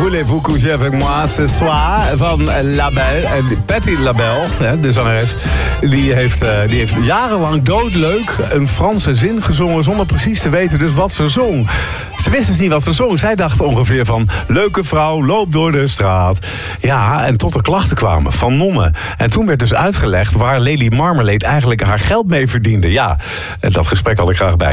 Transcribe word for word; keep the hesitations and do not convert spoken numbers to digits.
Voulez-vous coucher avec moi ce soir van Labelle. Patti Labelle, de zangeres, die heeft, die heeft jarenlang doodleuk een Franse zin gezongen zonder precies te weten dus wat ze zong. Ze wist dus niet wat ze zong. Zij dacht ongeveer van, leuke vrouw, loop door de straat. Ja, en tot er klachten kwamen van nonnen. En toen werd dus uitgelegd waar Lady Marmalade eigenlijk haar geld mee verdiende. Ja, dat gesprek had ik graag bij.